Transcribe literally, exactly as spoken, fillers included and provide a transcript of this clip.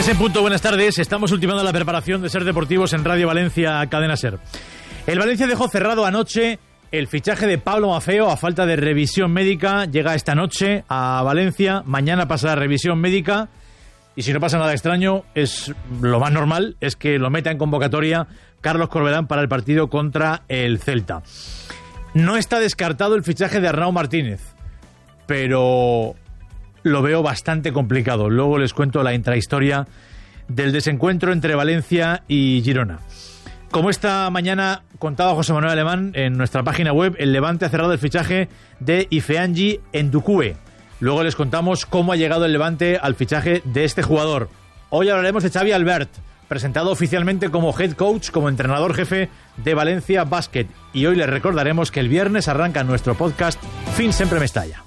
tres en punto, buenas tardes. Estamos ultimando la preparación de Ser Deportivos en Radio Valencia, Cadena Ser. El Valencia dejó cerrado anoche el fichaje de Pablo Maffeo a falta de revisión médica. Llega esta noche a Valencia, mañana pasa la revisión médica y si no pasa nada extraño, es lo más normal, es que lo meta en convocatoria Carlos Corberán para el partido contra el Celta. No está descartado el fichaje de Arnau Martínez, pero lo veo bastante complicado. Luego les cuento la intrahistoria del desencuentro entre Valencia y Girona. Como esta mañana contaba José Manuel Alemán en nuestra página web, el Levante ha cerrado el fichaje de Ifeanyi Ndukwe. Luego les contamos cómo ha llegado el Levante al fichaje de este jugador. Hoy hablaremos de Xavi Albert, presentado oficialmente como head coach, como entrenador jefe de Valencia Basket. Y hoy les recordaremos que el viernes arranca nuestro podcast Fin Sempre Mestalla.